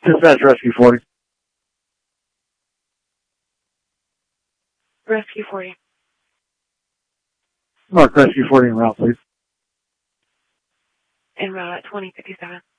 Dispatch Rescue 40. Rescue 40. Mark Rescue 40 en route, please. En route at 2057.